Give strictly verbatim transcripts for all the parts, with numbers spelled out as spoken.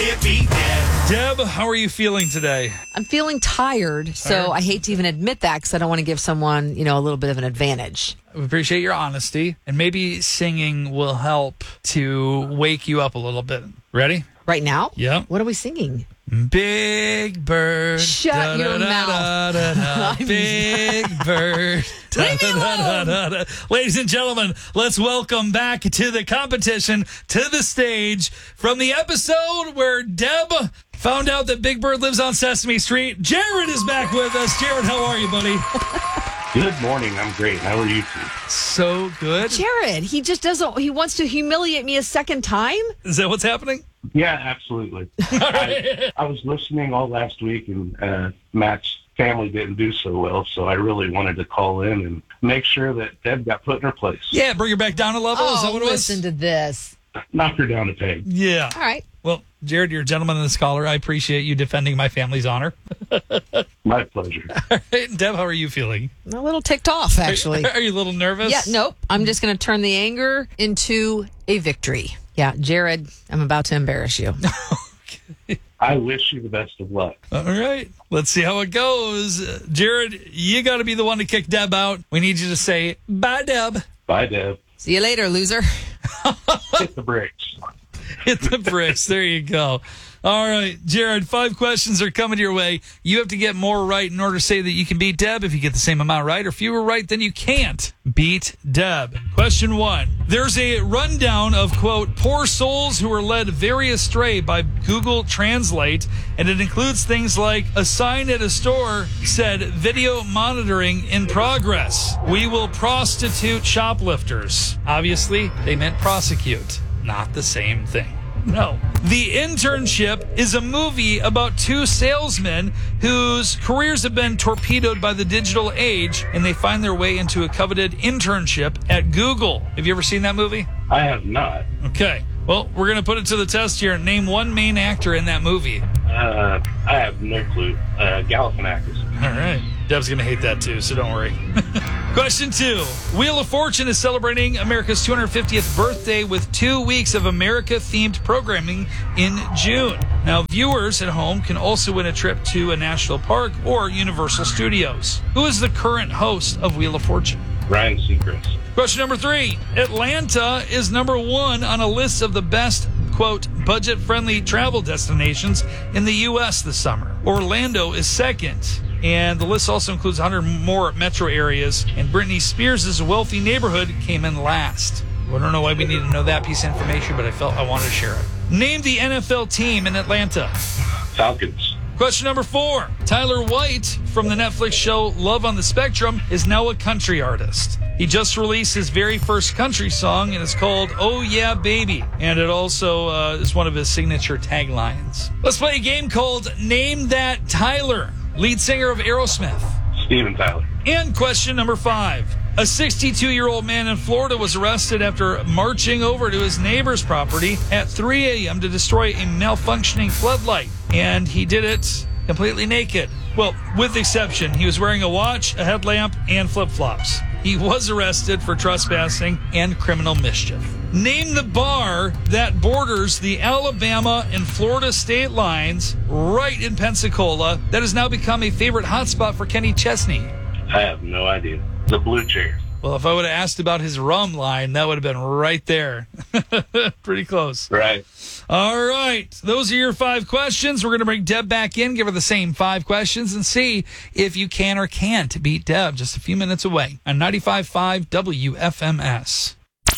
can't beat Deb. Deb, how are you feeling today? I'm feeling tired, so Tired? I hate to even admit that because I don't want to give someone, you know, a little bit of an advantage. We appreciate your honesty, and maybe singing will help to wake you up a little bit. Ready? Right now? Yeah. What are we singing? Big bird. Shut your mouth. I'm- Big bird. Leave me alone. Ladies and gentlemen, let's welcome back to the competition, to the stage, from the episode where Deb found out that Big Bird lives on Sesame Street. Jared is back with us. Jared, how are you, buddy? Good morning. I'm great. How are you two? So good. Jared, he just doesn't, he wants to humiliate me a second time? Is that what's happening? Yeah, absolutely. I, I was listening all last week, and uh, Matt's family didn't do so well, so I really wanted to call in and make sure that Deb got put in her place. Yeah, bring her back down a level. Is that Oh, what it was? listen to this. Knock her down a peg. Yeah. All right. Well, Jared, you're a gentleman and a scholar. I appreciate you defending my family's honor. My pleasure. All right, Deb, how are you feeling? A little ticked off, actually. Are you a little nervous? Yeah, nope. I'm just going to turn the anger into a victory. Yeah, Jared, I'm about to embarrass you. I wish you the best of luck. All right, let's see how it goes. Uh, Jared, you got to be the one to kick Deb out. We need you to say, bye, Deb. Bye, Deb. See you later, loser. Hit the bricks. Hit the bricks. There you go. All right, Jared, five questions are coming your way. You have to get more right in order to say that you can beat Deb. If you get the same amount right or fewer right, then you can't beat Deb. Question one. There's a rundown of, quote, poor souls who were led very astray by Google Translate, and it includes things like a sign at a store said video monitoring in progress. We will prostitute shoplifters. Obviously, they meant prosecute. Not the same thing. No. The Internship is a movie about two salesmen whose careers have been torpedoed by the digital age, and they find their way into a coveted internship at Google. Have you ever seen that movie? I have not. Okay. Well, we're going to put it to the test here. Name one main actor in that movie. Uh, I have no clue. Uh, Galifianakis. All right. Deb's going to hate that too, so don't worry. Question two. Wheel of Fortune is celebrating America's two hundred fiftieth birthday with two weeks of America-themed programming in June. Now, viewers at home can also win a trip to a national park or Universal Studios. Who is the current host of Wheel of Fortune? Ryan Seacrest. Question number three. Atlanta is number one on a list of the best, quote, budget-friendly travel destinations in the U S this summer. Orlando is second. And the list also includes one hundred more metro areas. And Britney Spears' wealthy neighborhood came in last. I don't know why we need to know that piece of information, but I felt I wanted to share it. Name the N F L team in Atlanta. Falcons. Question number four. Tyler White from the Netflix show Love on the Spectrum is now a country artist. He just released his very first country song, and it's called Oh Yeah Baby. And it also uh, is one of his signature taglines. Let's play a game called Name That Tyler, lead singer of Aerosmith. Steven Tyler. And question number five. A sixty-two-year-old man in Florida was arrested after marching over to his neighbor's property at three a.m. to destroy a malfunctioning floodlight. And he did it completely naked. Well, with exception, he was wearing a watch, a headlamp, and flip-flops. He was arrested for trespassing and criminal mischief. Name the bar that borders the Alabama and Florida state lines right in Pensacola that has now become a favorite hotspot for Kenny Chesney. I have no idea. The Blue Chair. Well, if I would have asked about his rum line, that would have been right there. Pretty close. Right. All right. Those are your five questions. We're going to bring Deb back in, give her the same five questions, and see if you can or can't beat Deb just a few minutes away on ninety-five point five W F M S.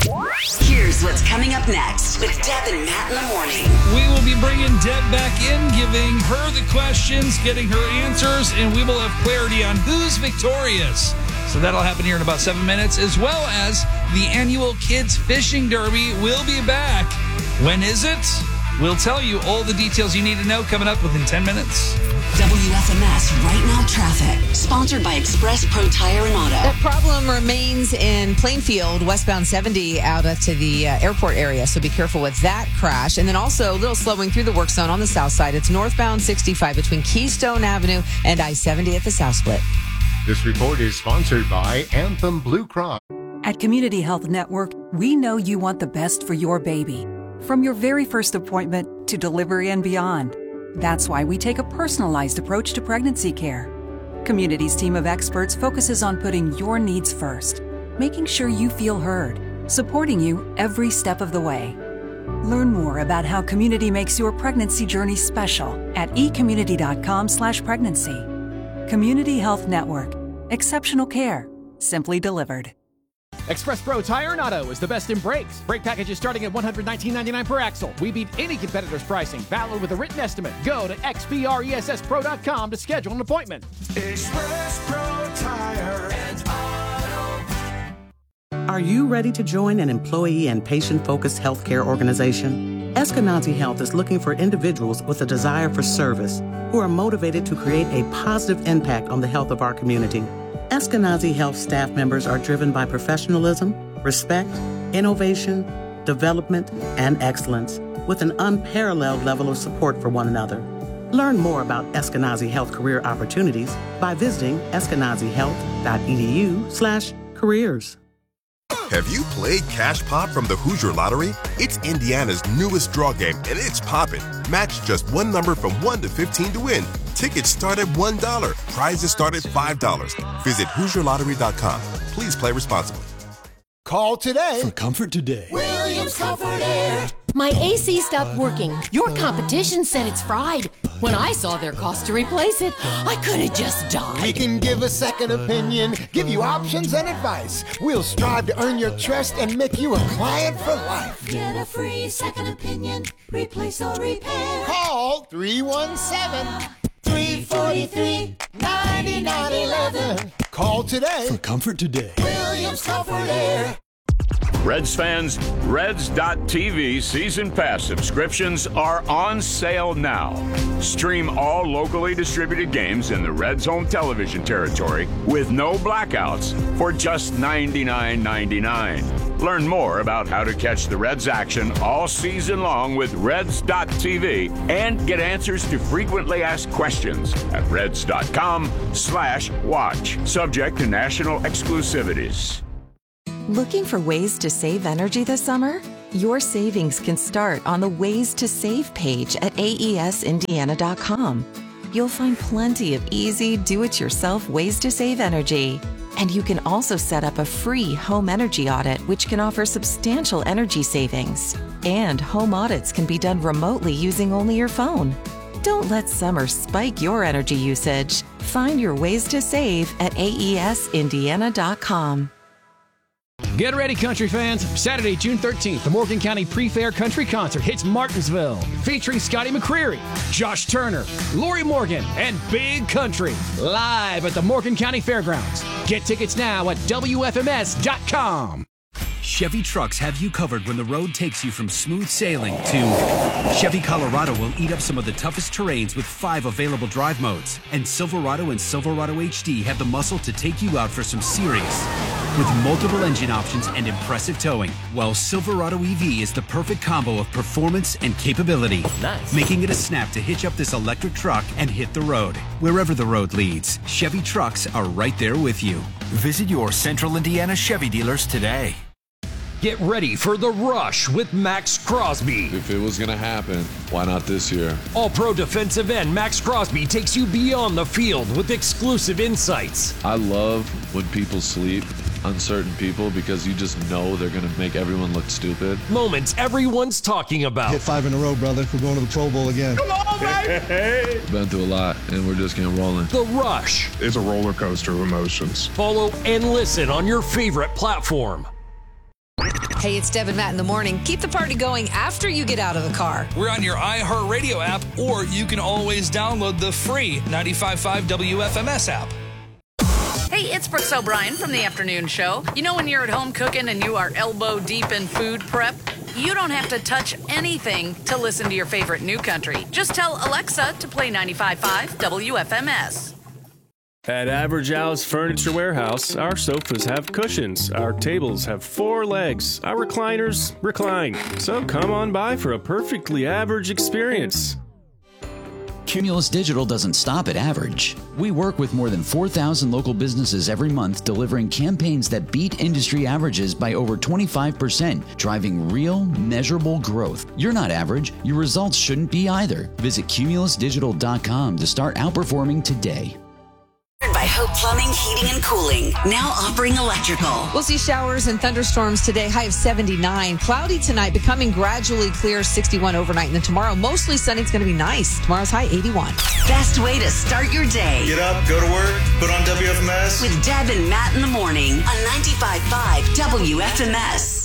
Here's what's coming up next with Deb and Matt in the morning. We will be bringing Deb back in, giving her the questions, getting her answers, and we will have clarity on who's victorious. So that'll happen here in about seven minutes, as well as the annual Kids Fishing Derby will be back. When is it? We'll tell you all the details you need to know coming up within ten minutes. W F M S Right Now Traffic, sponsored by Express Pro Tire and Auto. That problem remains in Plainfield, westbound seventy out to the uh, airport area, so be careful with that crash. And then also a little slowing through the work zone on the south side. It's northbound sixty-five between Keystone Avenue and I seventy at the South Split. This report is sponsored by Anthem Blue Cross. At Community Health Network, we know you want the best for your baby. from your very first appointment to delivery and beyond. That's why we take a personalized approach to pregnancy care. Community's team of experts focuses on putting your needs first, making sure you feel heard, supporting you every step of the way. Learn more about how Community makes your pregnancy journey special at ecommunity.com slash pregnancy. Community Health Network. Exceptional care. Simply delivered. Express Pro Tire and Auto is the best in brakes. Brake packages starting at one hundred nineteen ninety-nine per axle. We beat any competitor's pricing. Valid with a written estimate. Go to x p r e s s pro dot com to schedule an appointment. Express Pro Tire and Auto. Are you ready to join an employee and patient-focused healthcare organization? Eskenazi Health is looking for individuals with a desire for service who are motivated to create a positive impact on the health of our community. Eskenazi Health staff members are driven by professionalism, respect, innovation, development, and excellence, with an unparalleled level of support for one another. Learn more about Eskenazi Health career opportunities by visiting eskenazihealth.edu slash careers. Have you played Cash Pop from the Hoosier Lottery? It's Indiana's newest draw game, and it's poppin'. Match just one number from one to fifteen to win. Tickets start at one dollar. Prizes start at five dollars. Visit Hoosier Lottery dot com. Please play responsibly. Call today for Comfort Today. Williams Comfort Air. My A C stopped working. Your competition said it's fried. When I saw their cost to replace it, I could have just died. We can give a second opinion, give you options and advice. We'll strive to earn your trust and make you a client for life. Get a free second opinion, replace or repair. Call three one seven, three four three, nine nine one one. Call today for Comfort Today. Williams Comfort Air. Reds fans, Reds dot T V season pass subscriptions are on sale now. Stream all locally distributed games in the Reds home television territory with no blackouts for just ninety-nine ninety-nine. Learn more about how to catch the Reds action all season long with Reds dot T V and get answers to frequently asked questions at Reds dot com slash watch. Subject to national exclusivities. Looking for ways to save energy this summer? Your savings can start on the Ways to Save page at A E S Indiana dot com. You'll find plenty of easy, do-it-yourself ways to save energy. And you can also set up a free home energy audit, which can offer substantial energy savings. And home audits can be done remotely using only your phone. Don't let summer spike your energy usage. Find your ways to save at A E S Indiana dot com. Get ready, country fans. Saturday, June thirteenth, the Morgan County Pre-Fair Country Concert hits Martinsville, featuring Scotty McCreery, Josh Turner, Lori Morgan, and Big Country, live at the Morgan County Fairgrounds. Get tickets now at W F M S dot com. Chevy trucks have you covered when the road takes you from smooth sailing to Chevy Colorado will eat up some of the toughest terrains with five available drive modes. And Silverado and Silverado H D have the muscle to take you out for some serious. With multiple engine options and impressive towing, while Silverado E V is the perfect combo of performance and capability. Nice. Making it a snap to hitch up this electric truck and hit the road. Wherever the road leads, Chevy trucks are right there with you. Visit your Central Indiana Chevy dealers today. Get ready for the rush with Max Crosby. If it was going to happen, why not this year? All-pro defensive end Max Crosby takes you beyond the field with exclusive insights. I love when people sleep on certain people because you just know they're going to make everyone look stupid. Moments everyone's talking about. Hit five in a row, brother. We're going to the Pro Bowl again. Come on, baby! Been through a lot, and we're just getting rolling. The Rush. It's a roller coaster of emotions. Follow and listen on your favorite platform. Hey, it's Deb and Matt in the morning. Keep the party going after you get out of the car. We're on your iHeartRadio app, or you can always download the free ninety-five point five W F M S app. Hey, it's Brooks O'Brien from the afternoon show. You know when you're at home cooking and you are elbow deep in food prep? You don't have to touch anything to listen to your favorite new country. Just tell Alexa to play ninety-five point five W F M S. At Average Al's Furniture Warehouse, our sofas have cushions, our tables have four legs, our recliners recline. So come on by for a perfectly average experience. Cumulus Digital doesn't stop at average. We work with more than four thousand local businesses every month, delivering campaigns that beat industry averages by over twenty-five percent, driving real, measurable growth. You're not average. Your results shouldn't be either. Visit cumulus digital dot com to start outperforming today. By Hope Plumbing, Heating, and Cooling. Now offering electrical. We'll see showers and thunderstorms today. High of seventy-nine. Cloudy tonight, becoming gradually clear. sixty-one overnight. And then tomorrow, mostly sunny. It's going to be nice. Tomorrow's high, eighty-one. Best way to start your day. Get up, go to work, put on W F M S. With Deb and Matt in the morning on ninety-five point five W F M S.